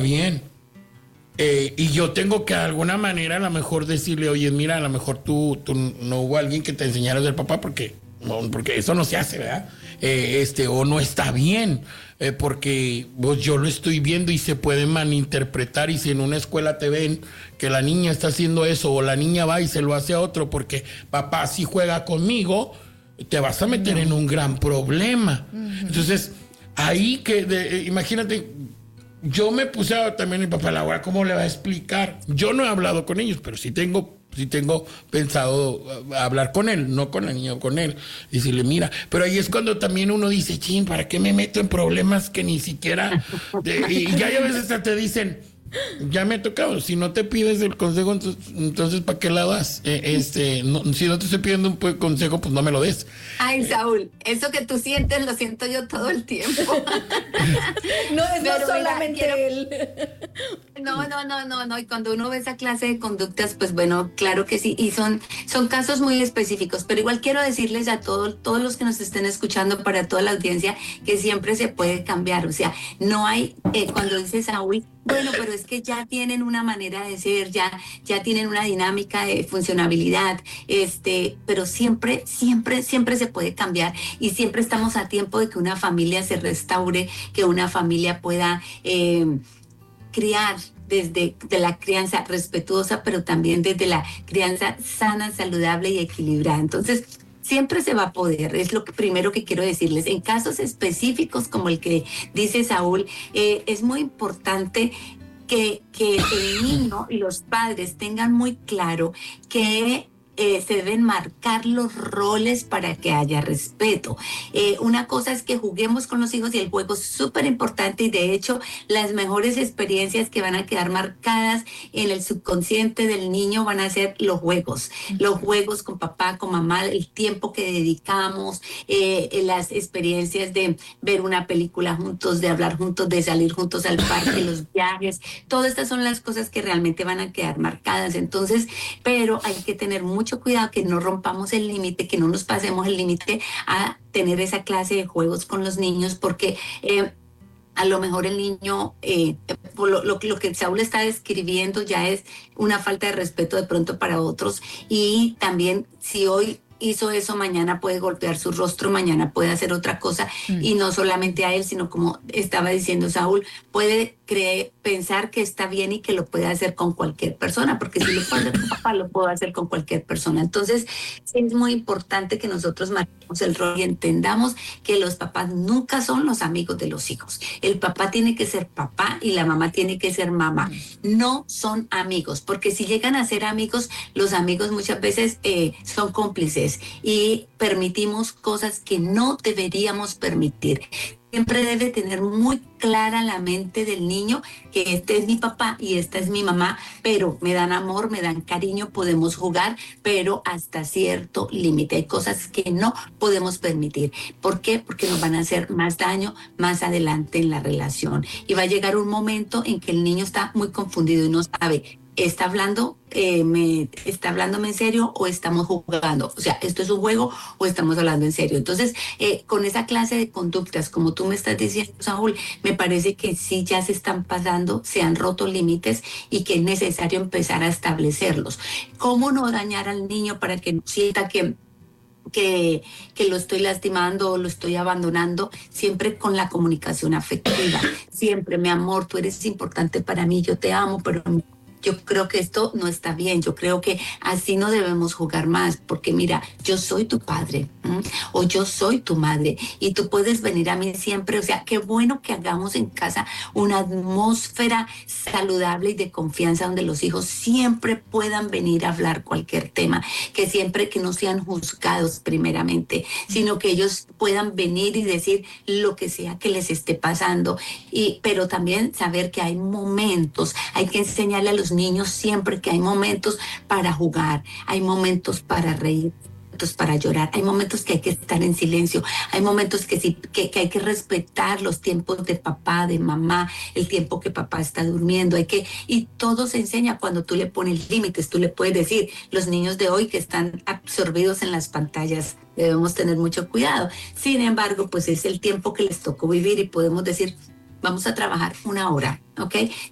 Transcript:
bien. Y yo tengo que de alguna manera a lo mejor decirle, oye, mira, a lo mejor tú no hubo alguien que te enseñara del papá porque eso no se hace, ¿verdad? O no está bien, porque pues, yo lo estoy viendo y se puede malinterpretar, y si en una escuela te ven que la niña está haciendo eso o la niña va y se lo hace a otro porque papá sí juega conmigo, te vas a meter en un gran problema. Entonces, ahí imagínate, yo me puse también mi papá, Laura, ¿cómo le va a explicar? Yo no he hablado con ellos, pero sí tengo pensado hablar con él, no con la niña, con él, y decirle, mira, pero ahí es cuando también uno dice, chin, ¿para qué me meto en problemas que ni siquiera, y ya a veces hasta te dicen, ya me ha tocado, si no te pides el consejo, entonces ¿para qué la das? Si no te estoy pidiendo un consejo, pues no me lo des. Ay, Saúl, eso que tú sientes lo siento yo todo el tiempo. No solamente mira, él. No. Y cuando uno ve esa clase de conductas, pues bueno, claro que sí. Y son casos muy específicos. Pero igual quiero decirles a todos los que nos estén escuchando, para toda la audiencia, que siempre se puede cambiar. O sea, no hay, cuando dice Saúl, bueno, pero es que ya tienen una manera de ser, ya tienen una dinámica de funcionabilidad, pero siempre se puede cambiar, y siempre estamos a tiempo de que una familia se restaure, que una familia pueda criar desde la crianza respetuosa, pero también desde la crianza sana, saludable y equilibrada. Entonces, siempre se va a poder, es lo primero que quiero decirles. En casos específicos como el que dice Saúl, es muy importante que el niño y los padres tengan muy claro que se deben marcar los roles para que haya respeto. Una cosa es que juguemos con los hijos, y el juego es súper importante, y de hecho las mejores experiencias que van a quedar marcadas en el subconsciente del niño van a ser los juegos con papá, con mamá, el tiempo que dedicamos, las experiencias de ver una película juntos, de hablar juntos, de salir juntos al parque, los viajes. Todas estas son las cosas que realmente van a quedar marcadas. Entonces, pero hay que tener mucho cuidado que no rompamos el límite, que no nos pasemos el límite a tener esa clase de juegos con los niños, porque a lo mejor el niño, lo que Saúl está describiendo ya es una falta de respeto de pronto para otros, y también si hoy hizo eso, mañana puede golpear su rostro, mañana puede hacer otra cosa, y no solamente a él, sino como estaba diciendo Saúl, puede pensar que está bien y que lo puede hacer con cualquier persona, porque si lo puede hacer con papá, lo puedo hacer con cualquier persona. Entonces, es muy importante que nosotros marquemos el rol y entendamos que los papás nunca son los amigos de los hijos. El papá tiene que ser papá y la mamá tiene que ser mamá. No son amigos, porque si llegan a ser amigos, los amigos muchas veces son cómplices y permitimos cosas que no deberíamos permitir. Siempre debe tener muy clara la mente del niño que este es mi papá y esta es mi mamá, pero me dan amor, me dan cariño, podemos jugar, pero hasta cierto límite. Hay cosas que no podemos permitir. ¿Por qué? Porque nos van a hacer más daño más adelante en la relación. Y va a llegar un momento en que el niño está muy confundido y no sabe, ¿está hablándome en serio o estamos jugando? O sea, ¿esto es un juego o estamos hablando en serio? Entonces, con esa clase de conductas, como tú me estás diciendo, Saúl, me parece que sí ya se están pasando, se han roto límites y que es necesario empezar a establecerlos. ¿Cómo no dañar al niño para que no sienta que lo estoy lastimando o lo estoy abandonando? Siempre con la comunicación afectiva. Siempre, mi amor, tú eres importante para mí, yo te amo, pero yo creo que esto no está bien, yo creo que así no debemos jugar más, porque mira, yo soy tu padre, o yo soy tu madre, y tú puedes venir a mí siempre. O sea, qué bueno que hagamos en casa una atmósfera saludable y de confianza donde los hijos siempre puedan venir a hablar cualquier tema, que siempre que no sean juzgados primeramente, sino que ellos puedan venir y decir lo que sea que les esté pasando, pero también saber que hay momentos, hay que enseñarle a los niños siempre que hay momentos para jugar, hay momentos para reír, para llorar, hay momentos que hay que estar en silencio, hay momentos que hay que respetar los tiempos de papá, de mamá, el tiempo que papá está durmiendo, y todo se enseña cuando tú le pones límites. Tú le puedes decir, los niños de hoy que están absorbidos en las pantallas, debemos tener mucho cuidado. Sin embargo, pues es el tiempo que les tocó vivir y podemos decir, vamos a trabajar 1 hora, ¿ok?